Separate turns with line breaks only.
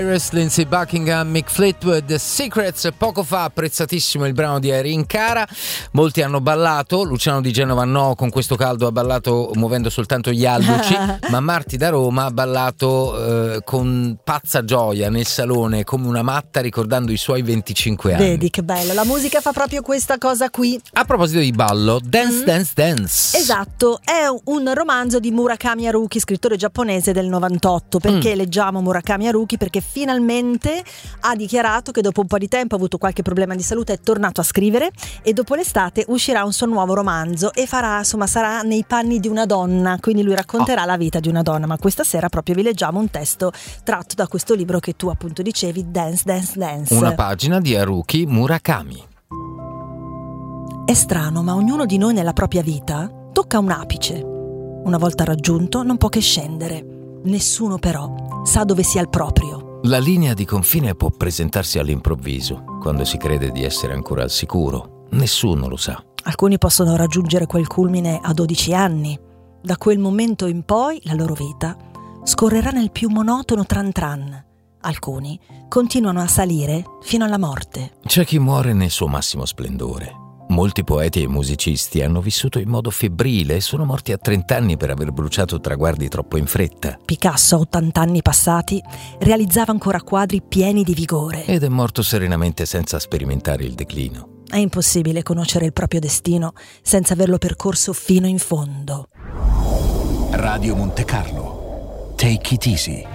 Lindsey Buckingham, Mick Fleetwood, Secrets. Poco fa apprezzatissimo il brano di Irene Cara. Molti hanno ballato, Luciano di Genova no, con questo caldo ha ballato muovendo soltanto gli alluci, ma Marti da Roma ha ballato con pazza gioia nel salone come una matta, ricordando i suoi 25 anni.
Vedi che bello, la musica fa proprio questa cosa qui.
A proposito di ballo, Dance Dance Dance.
Esatto, è un romanzo di Murakami Haruki, scrittore giapponese del 98. Perché leggiamo Murakami Haruki? Perché finalmente ha dichiarato che dopo un po' di tempo ha avuto qualche problema di salute, è tornato a scrivere e dopo l'estate uscirà un suo nuovo romanzo e sarà nei panni di una donna, quindi lui racconterà la vita di una donna. Ma questa sera proprio vi leggiamo un testo tratto da questo libro che tu appunto dicevi, Dance Dance Dance.
Una pagina di Haruki Murakami.
È strano, ma ognuno di noi nella propria vita tocca un apice. Una volta raggiunto non può che scendere. Nessuno però sa dove sia il proprio.
La linea di confine può presentarsi all'improvviso, quando si crede di essere ancora al sicuro. Nessuno lo sa.
Alcuni possono raggiungere quel culmine a 12 anni. Da quel momento in poi la loro vita scorrerà nel più monotono tran tran. Alcuni continuano a salire fino alla morte.
C'è chi muore nel suo massimo splendore. Molti poeti e musicisti hanno vissuto in modo febbrile e sono morti a 30 anni per aver bruciato traguardi troppo in fretta.
Picasso, a 80 anni passati, realizzava ancora quadri pieni di vigore.
Ed è morto serenamente senza sperimentare il declino.
È impossibile conoscere il proprio destino senza averlo percorso fino in fondo.
Radio Monte Carlo. Take it easy.